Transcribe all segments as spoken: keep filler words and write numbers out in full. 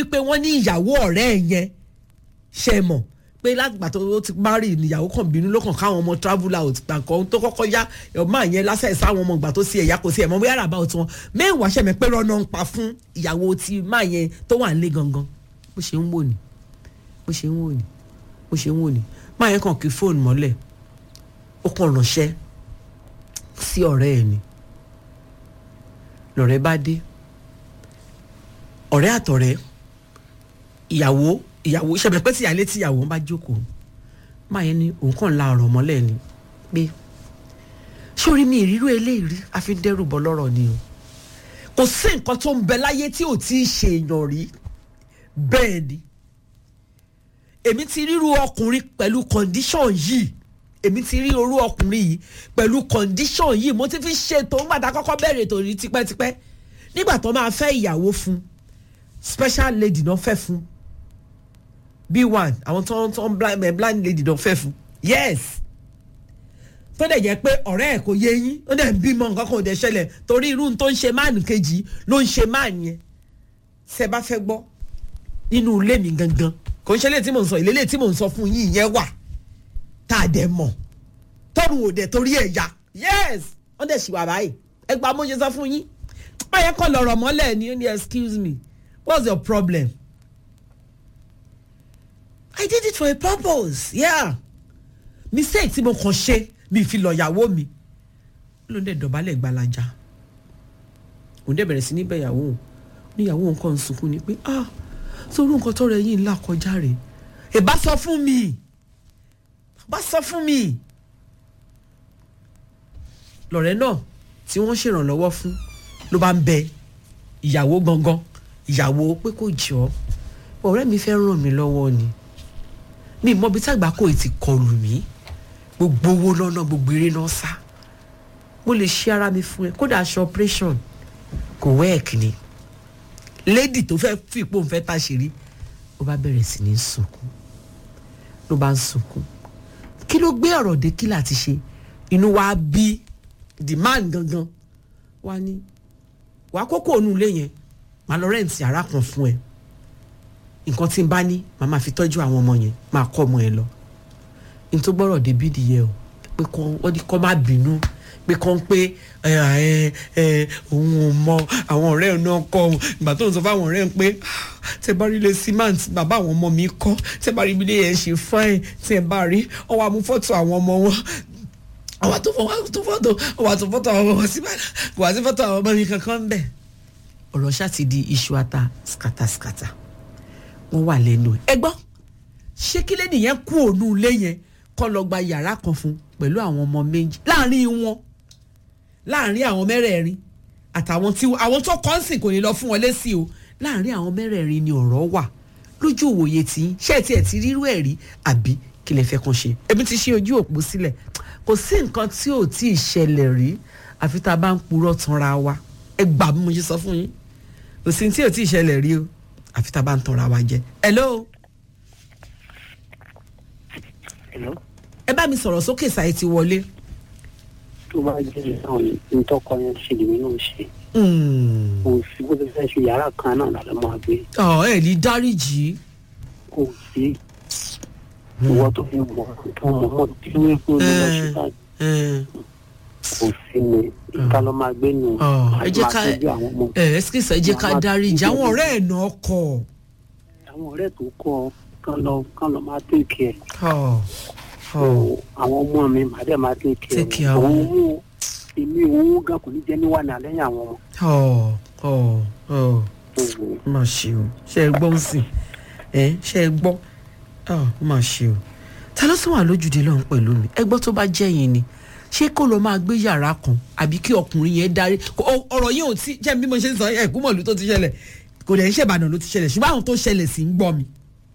wípé wọ́n ní ìyàwó ọ̀rẹ́ ẹ̀ yẹn ṣe mọ̀ pé látìgbà tó ti marry níyàwó kan bínú ló kàn káwọn ọmọ travel out gbà kan tó kọ́kọ́ yá ọmọ àyẹn lásẹ̀ sáwọn ọmọ ìgbà tó sí ẹ̀yà kò sí ẹ̀mọ́ bóyá rà bá òtún wọn mẹ́wàá ṣẹ̀mẹ̀ pé rọ́nà ń pa fún ìyàwó tí máa yẹn tó wà nílé gangan bó ṣe ń wò ní bó ṣe ń wò ní bó ṣe ń wò ní máa yẹn kàn kí fóònù mọ́lẹ̀ ó kàn ránṣẹ́ sí ọ̀rẹ́ ẹ̀ ni lọ̀rẹ́ bá dé ọ̀rẹ́ àtọ̀rẹ́ ìyàwó ìyàwó ṣẹbẹ pé tí ìyálé tí ìyàwó ń bá jókòó máa yẹn ni òun kàn la ọ̀rọ̀ mọ́lẹ̀ ni pé sórí mi ìrírú eléyìí rí àfi ń dẹ́rù bọ́ lọ́rọ̀ ni o kò sí nǹkan tó ń bẹ láyé tí ò tí ì ṣe èèyàn rí bẹ́ẹ̀ ni èmi ti ríru ọkùnrin pẹ̀lú condition yìí èmi ti rí orú ọkùnrin yìí pẹ̀lú condition yìí mo ti fi ṣètò nígbà tá a kọ́kọ́ bẹ̀rẹ̀ ètò rí tipẹ́tipẹ́ nígbà tó máa fẹ́ ìyàwó fún special lady náà fẹ́ fún b one àwọn tó ń tó ń blind blind lady náà fẹ́ fún yes tó dẹ̀ jẹ́ pé ọ̀rẹ́ ẹ̀ kò yé yín ó dẹ̀ ń bímọ nǹkan kan ò dẹ̀ ṣẹlẹ̀ torí irú tó ń ṣe máàlù kejì ló ń ṣe máàlù yẹn ṣe bá fẹ́ gbọ́ nínú ilé mi gangan kò ń ṣẹlẹ̀ tí mò ń sọ ìlélẹ̀ tí mò ń sọ fún yín yẹn wà tá a dẹ̀ mọ̀ tọ́run ò dẹ̀ torí ẹ̀ ya yes wọ́n dẹ̀ ṣì wà báyìí ẹ gba mo ṣe sọ fún yín báyẹn kọ́ lọ̀rọ̀ mọ́lẹ̀ ni ó ní excuse me what's your problem? I did it for a purpose yeah mistake tí mo kàn ṣe mi fi lọ ìyàwó mi ló ń dẹ̀ dọ̀bálẹ̀ gbalaja òun dẹ̀ bẹ̀rẹ̀ sí ní bẹ̀ ìyàwó òun ní ìyàwó òun kàn ń sunkún ni pé ah sórí nǹkan tó rẹ yìí ńlá kọjá rè é bá sọ fún mi bá sọ fún mi lọ̀rẹ́ náà tí wọ́n ṣèrànlọ́wọ́ fún ló bá ń bẹ ìyàwó gangan ìyàwó pé kò jọ ọ̀rẹ́ mi fẹ́ ràn mí lọ́wọ́ ni mi mọ bí tàgbà kò ti kọlù mí gbogbo owó lọ́nà gbogbo eré náà sá mo lè ṣe ara mi fún ẹ kódà aṣọ operation kò wẹ́ẹ̀kì ni lady tó fẹ́ fi ipò ń fẹ́ tá a ṣe rí ó bá bẹ̀rẹ̀ sí ní sunkún ló bá ń sunkún kí ló gbé ọ̀rọ̀ dé kí láti ṣe inú wa bí the man gangan wá ní wàá kókó ònú ilé yẹn màá lọ rẹ́ǹtì yàrá kan fún ẹ nǹkan tí n bá ní màá máa fi tọ́jú àwọn ọmọ yẹn máa kọ́ ọmọ ẹ lọ n tó gbọ́rọ̀ dé bí ìdíyẹ o pé wọ́n ní kọ́ má bínú pé kàn pé òun ò mọ àwọn ọ̀rẹ́ ẹ̀ náà kọ́ òun ìgbà tó ń sọ fáwọn ọ̀rẹ́ ẹ̀ pé tẹ bá rí ilé cement bàbá àwọn ọmọ mi kọ́ tẹ bá rí ilé yẹn ṣe fine tẹ bá rí ọwọ́ àmú fọ́tò àwọn ọmọ wọn ọwọ́ tó fọ́tò ọwọ́ àtò fọ́tò àwọn ọmọ síbẹ̀ kò wá sí fọ́tò àwọn ọmọ mi kankan bẹ̀. ọ̀rọ̀ ṣáà ti di iṣu ata skataskata wọ́n wà lẹ́nu ẹ̀ gbọ́ ṣé kí lẹ́nu yẹn kú òun ilé yẹn kọ́ lọ gba yàrá kan fún pẹ̀lú àwọn ọmọ méjì láàrin wọn láàrin àwọn mẹ́rẹ̀ẹ̀rin àtàwọn tí àwọn tó kọ́ńsìn kò ní lọ fún wọn lésì o láàrin àwọn mẹ́rẹ̀ẹ̀rin ni ọ̀rọ̀ wà lójú òwòye tí ṣé tí ẹ̀ ti rírú ẹ̀ rí àbí kí lẹ fẹ́ kàn ṣe èmi ti ṣe ojú òpó sílẹ̀ kò sí nǹkan tí ò tí ì ṣẹlẹ̀ rí àfi tá a bá ń purọ́ tanra wa ẹ gbà bí mo ṣe sọ fún yín kò sí tí ò tí ì ṣẹlẹ̀ rí o àfi tá a bá ń tanra wa jẹ. hello. hello. ẹ bá mi sọ̀rọ̀ sókè sáyé ti wọlé. tó bá jẹ́ àwọn ìtọ́kọ yẹn ṣe lèmi náà ṣe. kò sí bó ti fẹ́ ṣe yàrá kan náà lálẹ́ máa gbé. ọ̀ ẹ̀ ní dáríjì. kò sí ìwọ tó fi mọ̀ tó mọ̀ mọ̀ tí ó ń gbé lọ ṣe báyìí. kò sí ni ká ló máa gbé nù. ẹ jẹ́ ká ẹ ẹ́sìkìsì ẹ jẹ́ ká dáríjì àwọn ọ̀rẹ́ ẹ̀ náà kọ̀. àwọn ọ̀rẹ́ tó kọ́ kán lọ kán lọ máa tẹ̀kẹ́ ẹ̀. àwọn ọmọ mi màá dẹ̀ máa tẹ̀kẹ́ ẹ̀. àwọn owó èmi owó gan kò ní jẹ́ níwà ní alẹ́ yẹn àwọn ọmọ. má ṣe o ṣe é gbọ́ sí ẹ ṣe é gbọ́ má ṣe o ta ló tún wà lójúde lọ́hùn pẹ̀lú mi ẹ gbọ́ tó bá jẹ́ yín ni ṣé kó lọ máa gbé yàrá kan àbí kí ọkùnrin yẹn darí ọ̀rọ̀ yẹn ò tí jẹ́ bí mo ṣe ń sọ ẹ̀kú mọ̀lú tó ti ṣẹlẹ̀ kò dẹ̀ ń ṣèbàdàn ló ti ṣẹlẹ̀ ṣùgbọ́n àwọn tó ṣẹlẹ̀ sí ń gbọ́ mi.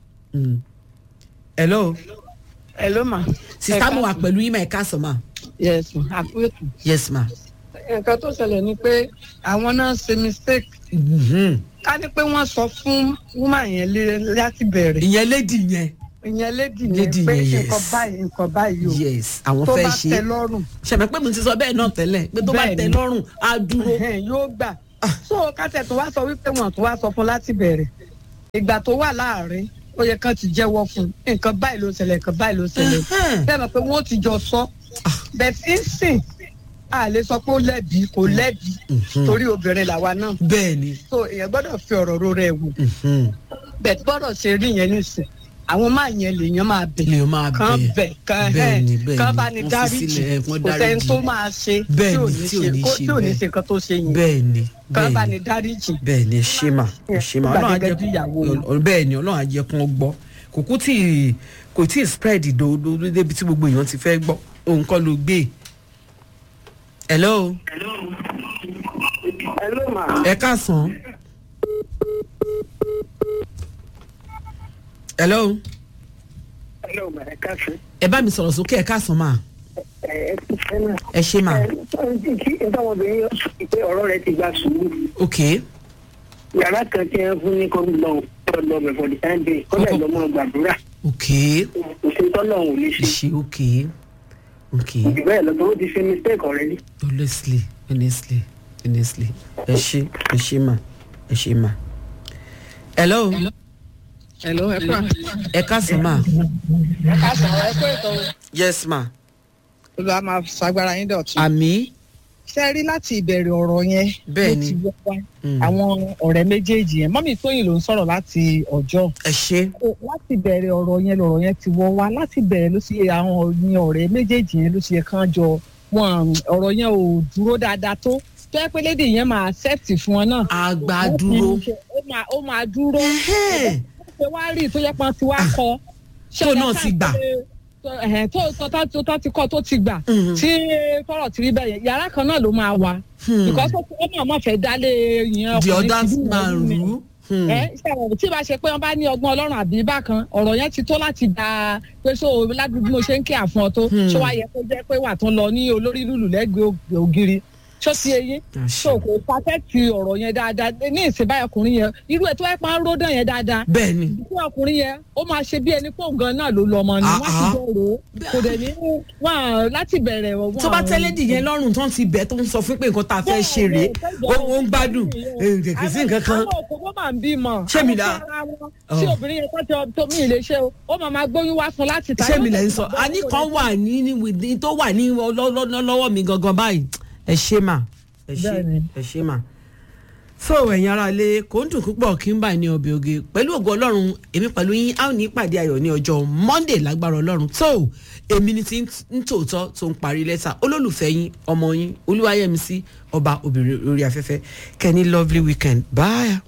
hello. hello ma. sista mo wà pẹ̀lú yín ma ẹ̀ka sọ ma. yes ma àpótò. yes ma. nǹkan tó ṣẹlẹ̀ ni pé àwọn náà ṣe mistake. ká ní pé wọ́n sọ fún woman yẹn láti bẹ̀rẹ̀. ìyẹn lady yẹn. ìyẹn lady yẹn pé nǹkan báyìí nǹkan báyìí o. yes àwọn fẹ́ ṣe tó bá tẹ́ lọ́rùn. ṣẹ̀mẹ̀ pé mo ti sọ bẹ́ẹ̀ náà tẹ́lẹ̀ pé tó bá tẹ́ lọ́rùn á dúró. yóò gbà so kátẹ tó wá sọ wípé wọn tó wá sọ fún láti bẹ̀rẹ̀ ìgbà tó wà láàrin ó yẹ kán ti jẹ́wọ́ fún nǹkan báyìí ló ṣẹlẹ̀ nǹkan báyìí ló ṣẹlẹ̀ bẹ́ẹ̀ mọ̀ pé wọ́n ti jọ sọ bẹ́ẹ̀ tí ń sìn a lè sọ pé ó lẹ́bi kò lẹ́bi torí obìnrin làwa náà. bẹ́ẹ̀ni. so èèyàn gbọ́dọ̀ fi ọ̀rọ̀ ro rẹ̀ wò. bẹ́ẹ̀ gbọ́dọ̀ ṣe rí yẹn nísìn àwọn máa yẹn lèèyàn máa bẹ̀. lèèyàn máa bẹ̀ kán bẹ̀ kán ẹ̀ kán bá ní dáríjì kò sẹ́ni tó máa ṣe tí ò ní ṣe tí ò ní ṣe nǹkan tó ṣe yẹn. bẹ́ẹ̀ni kán bá ní dáríjì. bẹ́ẹ̀ni ṣé mà ṣé mà ọlọ́run á jẹ́ bẹ́ẹ̀ni ọlọ́run á jẹ́ kán gbọ́ kò kú tí kò tí ì spread ìdòdó débi tí gbogbo èèyàn ti fẹ́ gbọ́ òun kọ́ ló gbé. hello. hello. hello ma. ẹ káàsán. hello. hello ma ẹ káàsán. ẹ bá mi sọ̀rọ̀ sókè ẹ káàsán ma. ẹ ẹ ti fẹ́ náà. ẹ ṣe ma. ẹ ẹ kí ẹ bá wọn bẹ̀rẹ̀ yọ sọ pé ọ̀rọ̀ rẹ ti gba sùúrù. ok. yàrá kan tí ẹ fún ní kọ́ lọ lọ bẹ̀ for the time being kọ́ bẹ̀ lọ́mọ gbàdúrà. ok. òṣèlú ọlọ́run ò lè ṣe. ṣe ok. ok. ìdìbò ẹ̀ lọ́tọ́ ó ti ṣe mistake already. honestly honestly honestly ẹ ṣe ẹ ṣe ma ẹ ṣe ma. hello. hello ẹ kúrò. ẹ káàsán ma. ẹ káàsán ẹ kúrò ètò. yes ma. olùwà máa ṣàgbára yín dọ̀tún. àmì. ṣe rí láti ìbẹ̀rẹ̀ ọ̀rọ̀ yẹn. bẹ́ẹ̀ ni ló ti wọ́ wá àwọn ọ̀rẹ́ méjèèjì yẹn mọ́mí tóyìn ló ń sọ̀rọ̀ láti ọjọ́. ẹ ṣe. láti bẹ̀rẹ̀ ọ̀rọ̀ yẹn lọ̀rọ̀ yẹn ti wọ́ wá láti bẹ̀rẹ̀ ló sì yẹ àwọn ní ọ̀rẹ́ méjèèjì yẹn ló sì yẹ kán jọ wọn ọ̀rọ̀ yẹn ò dúró dáadáa tó tó yẹ pé lédè yẹn máa accept fún wọn náà. àgbà dúró. ó máa dúró. ṣé wàá rí tó yẹ pé ti wá kọ. tó náà ti gbà. tó tó tó ti kọ́ tó ti gbà. tí tọrọ ti rí bẹ́ẹ̀ yẹn yàrá kan náà ló máa wà. because ó náà má fẹ́ dálé yẹn. the others máa rú. ẹ ṣe tí bá ṣe pé wọn bá ní ọgbọ́n ọlọ́run àbí bákan ọ̀rọ̀ yẹn ti tó láti gba pé so ládùúgbò mo ṣe ń kí àfọn tó ṣé wàá yẹ kó jẹ́ pé wà tó ń lọ ní olórí lùlù lẹ́gbẹ̀ẹ́ ògiri ṣó ti eyín so kò pàtẹ́kì ọ̀rọ̀ yẹn dáadáa ní ìsìnbáyà ọkùnrin yẹn irú ẹ̀ tó ẹ̀ pa ń ródàn yẹn dáadáa. bẹ́ẹ̀ni. ìdíkú ọkùnrin yẹn ó máa ṣe bí ẹni pé òun gan náà ló lọ ọmọ ni wọ́n ti bọ̀ rò ó kò dẹ̀ ní wọ́n láti bẹ̀rẹ̀ wọ́n. tó bá tẹ́lẹ̀ dìyẹn lọ́rùn tó ń ti bẹ̀ tó ń sọ fún pé nǹkan tá a fẹ́ ṣe rèé ó ń gbádùn kì í sí nǹkan kan. àwọn òkòkò máa ń bímọ. ṣé mi la. tí obìnrin yẹn tó mi lè ṣe o ó máa máa gbóyún wá fún láti ta. ṣé mi lẹ ń sọ a ní kan wà ní tó wà ní lọ́wọ́ mi gangan báyìí ẹ ṣe mà ẹ ṣe ẹ ṣe mà. so ẹ̀yin ará ilé kò ń dùn púpọ̀ kí n bá ní ọbẹ̀ oge pẹ̀lú ògo ọlọ́run èmi pẹ̀lú yín a ó ní ìpàdé ayọ̀ ní ọjọ́ monday lágbára ọlọ́run tó èmi ni ti ń tòótọ́ tó ń parí lẹ́tà olólùfẹ́ yín ọmọ yín olúwayẹmísí ọba obìnrin orí afẹ́fẹ́ kẹ́ni lovely weekend bye.